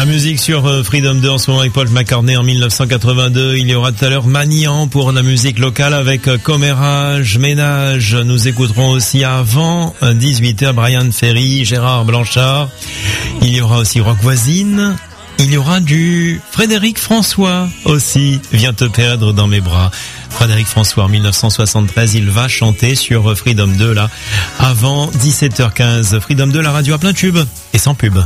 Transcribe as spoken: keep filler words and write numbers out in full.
musique sur Freedom deux en ce moment avec Paul McCartney en mille neuf cent quatre-vingt-deux. Il y aura tout à l'heure Magnan pour la musique locale avec Commérage, Ménage. Nous écouterons aussi avant dix-huit heures Brian Ferry, Gérard Blanchard. Il y aura aussi Rock Voisine. Il y aura du Frédéric François aussi. Viens te perdre dans mes bras. Frédéric François en mille neuf cent soixante-treize, il va chanter sur Freedom deux là avant dix-sept heures quinze. Freedom deux, la radio à plein tube et sans pub.